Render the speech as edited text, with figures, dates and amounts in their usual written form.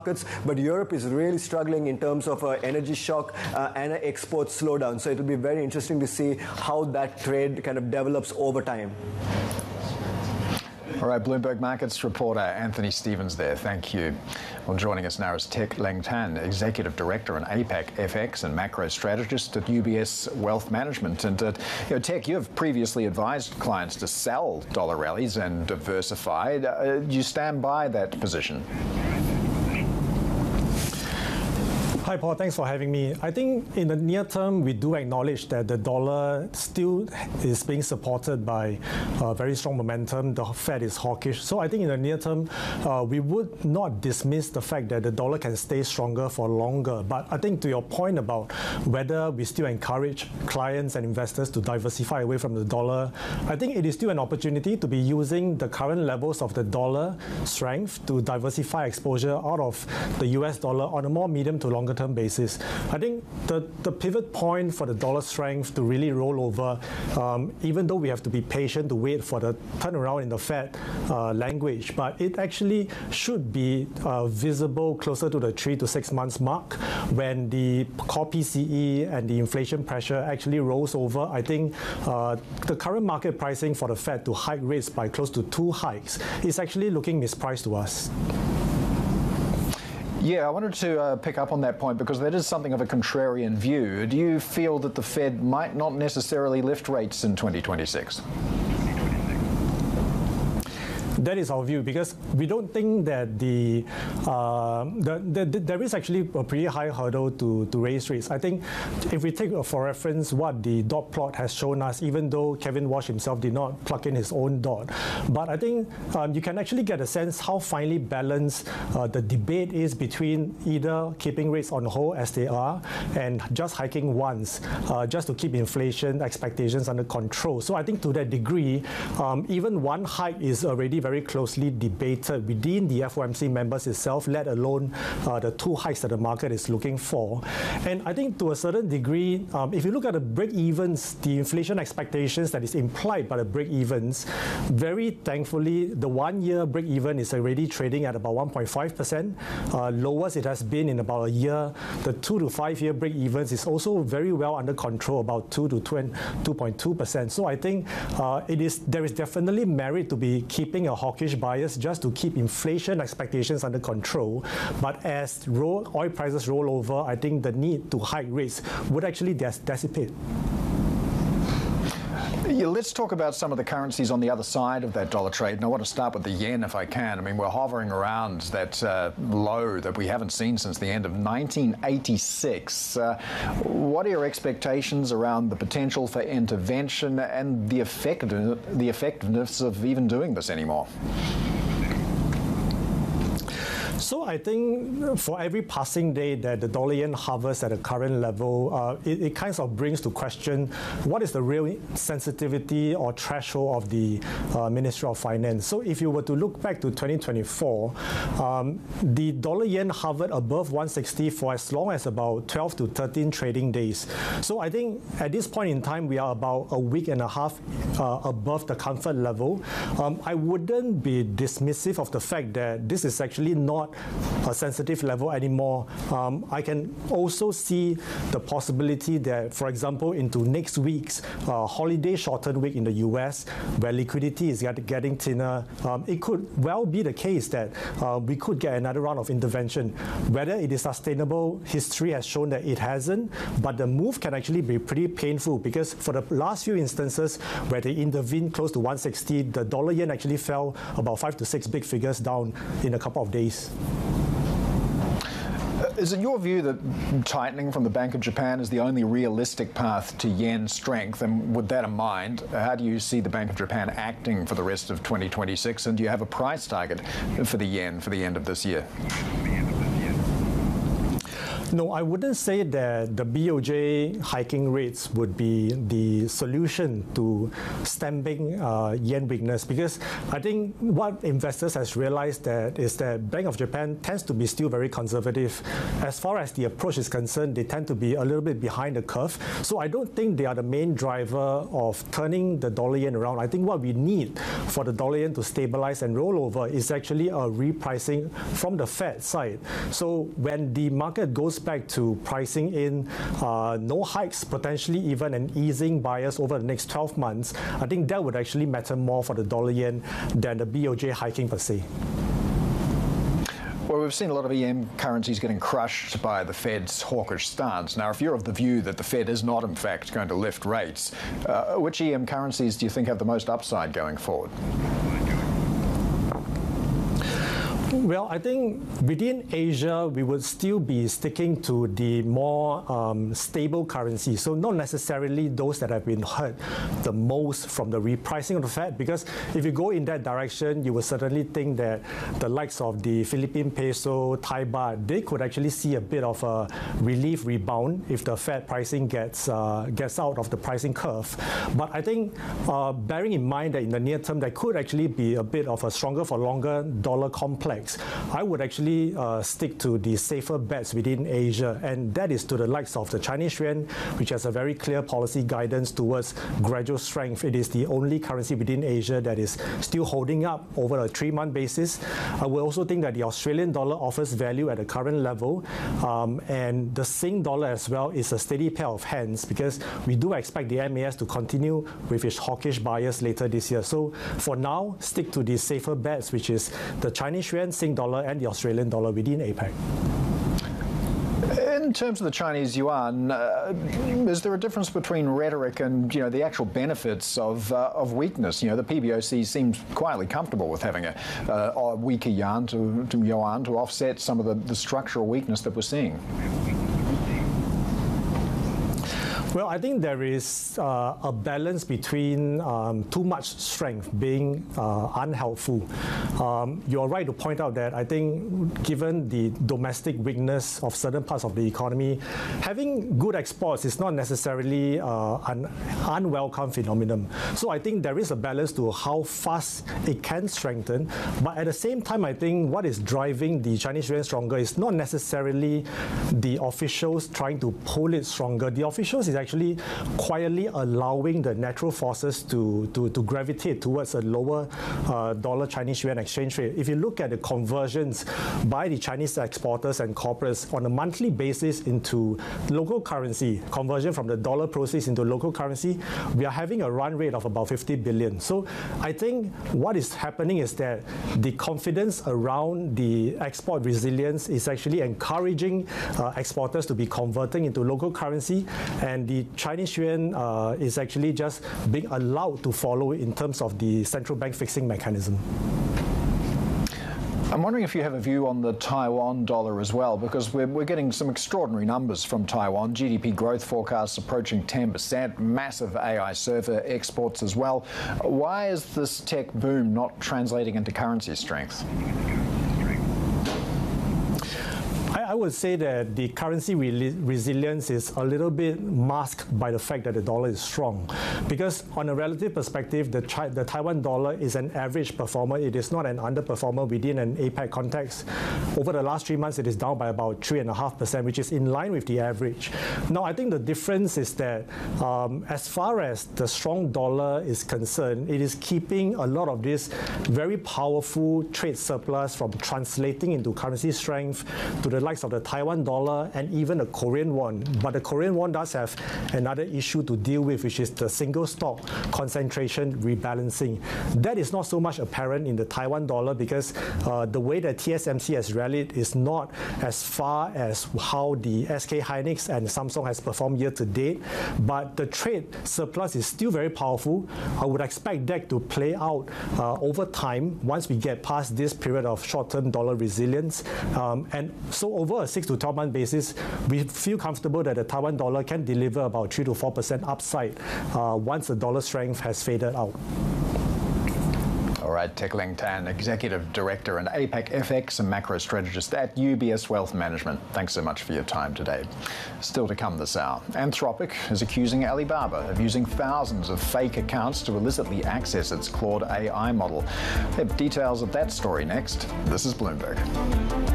markets, but Europe is really struggling in terms of energy shock and an export slowdown. So it will be very interesting to see how that trade kind of develops over time. All right, Bloomberg Markets reporter Anthony Stevens there. Thank you. Well, joining us now is Teck Leng Tan, Executive Director and APAC FX and Macro Strategist at UBS Wealth Management. And Teck, you have previously advised clients to sell dollar rallies and diversify. Do you stand by that position? Hi, Paul. Thanks for having me. I think in the near term, we do acknowledge that the dollar still is being supported by very strong momentum. The Fed is hawkish. So I think in the near term, we would not dismiss the fact that the dollar can stay stronger for longer. But I think to your point about whether we still encourage clients and investors to diversify away from the dollar, I think it is still an opportunity to be using the current levels of the dollar strength to diversify exposure out of the US dollar on a more medium to longer term basis. I think the pivot point for the dollar strength to really roll over, even though we have to be patient to wait for the turnaround in the Fed language, but it actually should be visible closer to the 3 to 6 months mark when the core PCE and the inflation pressure actually rolls over. I think the current market pricing for the Fed to hike rates by close to 2 hikes is actually looking mispriced to us. Yeah, I wanted to pick up on that point because that is something of a contrarian view. Do you feel that the Fed might not necessarily lift rates in 2026? That is our view, because we don't think that there is actually a pretty high hurdle to raise rates. I think if we take for reference what the dot plot has shown us, even though Kevin Walsh himself did not plug in his own dot, but I think you can actually get a sense how finely balanced the debate is between either keeping rates on hold as they are and just hiking once, just to keep inflation expectations under control. So I think to that degree, even one hike is already very closely debated within the FOMC members itself, let alone the 2 hikes that the market is looking for. And I think to a certain degree, if you look at the break-evens, the inflation expectations that is implied by the break-evens, very thankfully, the 1-year break-even is already trading at about 1.5%, lowest it has been in about a year. The 2 to 5-year break-evens is also very well under control, about 2 to 2.2%. So I think there is definitely merit to be keeping a hawkish bias just to keep inflation expectations under control. But as oil prices roll over, I think the need to hike rates would actually dissipate. Yeah, let's talk about some of the currencies on the other side of that dollar trade. And I want to start with the yen, if I can. I mean, we're hovering around that low that we haven't seen since the end of 1986. What are your expectations around the potential for intervention and the effectiveness of even doing this anymore? So I think for every passing day that the dollar yen hovers at a current level, it kind of brings to question what is the real sensitivity or threshold of the Ministry of Finance. So if you were to look back to 2024, the dollar yen hovered above 160 for as long as about 12 to 13 trading days. So I think at this point in time, we are about a week and a half above the comfort level. I wouldn't be dismissive of the fact that this is actually not a sensitive level anymore. I can also see the possibility that, for example, into next week's holiday shortened week in the US, where liquidity is getting thinner, it could well be the case that we could get another round of intervention. Whether it is sustainable, history has shown that it hasn't, but the move can actually be pretty painful, because for the last few instances where they intervened close to 160, the dollar yen actually fell about 5 to 6 big figures down in a couple of days. Is it your view that tightening from the Bank of Japan is the only realistic path to yen strength? And with that in mind, how do you see the Bank of Japan acting for the rest of 2026? And do you have a price target for the yen for the end of this year? No, I wouldn't say that the BOJ hiking rates would be the solution to stemming yen weakness, because I think what investors has realized that is that Bank of Japan tends to be still very conservative. As far as the approach is concerned, they tend to be a little bit behind the curve. So I don't think they are the main driver of turning the dollar yen around. I think what we need for the dollar yen to stabilize and roll over is actually a repricing from the Fed side. So when the market goes back to pricing in no hikes, potentially even an easing bias over the next 12 months, I think that would actually matter more for the dollar yen than the BOJ hiking per se. Well, we've seen a lot of EM currencies getting crushed by the Fed's hawkish stance. Now, if you're of the view that the Fed is not, in fact, going to lift rates, which EM currencies do you think have the most upside going forward? Well, I think within Asia, we would still be sticking to the more stable currencies. So not necessarily those that have been hurt the most from the repricing of the Fed, because if you go in that direction, you would certainly think that the likes of the Philippine peso, Thai baht, they could actually see a bit of a relief rebound if the Fed pricing gets out of the pricing curve. But I think bearing in mind that in the near term, there could actually be a bit of a stronger for longer dollar complex, I would actually stick to the safer bets within Asia, and that is to the likes of the Chinese yuan, which has a very clear policy guidance towards gradual strength. It is the only currency within Asia that is still holding up over a 3-month basis. I would also think that the Australian dollar offers value at the current level, and the Sing dollar as well is a steady pair of hands, because we do expect the MAS to continue with its hawkish bias later this year. So for now, stick to the safer bets, which is the Chinese yuan, Sing dollar, and the Australian dollar within APEC. In terms of the Chinese yuan, is there a difference between rhetoric and the actual benefits of weakness? The PBOC seems quietly comfortable with having a weaker yuan to offset some of the structural weakness that we're seeing. Well, I think there is a balance between too much strength being unhelpful. You're right to point out that I think given the domestic weakness of certain parts of the economy, having good exports is not necessarily an unwelcome phenomenon. So I think there is a balance to how fast it can strengthen. But at the same time, I think what is driving the Chinese yuan stronger is not necessarily the officials trying to pull it stronger. The officials is actually quietly allowing the natural forces to gravitate towards a lower dollar Chinese yuan exchange rate. If you look at the conversions by the Chinese exporters and corporates on a monthly basis into local currency, conversion from the dollar proceeds into local currency, we are having a run rate of about 50 billion. So I think what is happening is that the confidence around the export resilience is actually encouraging exporters to be converting into local currency, and the Chinese yuan is actually just being allowed to follow in terms of the central bank fixing mechanism. I'm wondering if you have a view on the Taiwan dollar as well, because we're getting some extraordinary numbers from Taiwan. GDP growth forecasts approaching 10%, massive AI server exports as well. Why is this tech boom not translating into currency strength? I would say that the currency resilience is a little bit masked by the fact that the dollar is strong. Because on a relative perspective, the Taiwan dollar is an average performer. It is not an underperformer within an APEC context. Over the last 3 months, it is down by about 3.5%, which is in line with the average. Now, I think the difference is that as far as the strong dollar is concerned, it is keeping a lot of this very powerful trade surplus from translating into currency strength to the likes of the Taiwan dollar and even the Korean won. But the Korean won does have another issue to deal with, which is the single stock concentration rebalancing. That is not so much apparent in the Taiwan dollar, because the way that TSMC has rallied is not as far as how the SK Hynix and Samsung has performed year to date. But the trade surplus is still very powerful. I would expect that to play out over time once we get past this period of short-term dollar resilience. And so over a 6 to 12 month basis, we feel comfortable that the Taiwan dollar can deliver about 3 to 4% upside once the dollar strength has faded out. All All right, Teck Leng Tan, Executive Director and APAC FX and Macro Strategist at UBS Wealth Management. Thanks so much for your time today. Still to come this hour, Anthropic is accusing Alibaba of using thousands of fake accounts to illicitly access its Claude AI model. We have details of that story next. This is Bloomberg.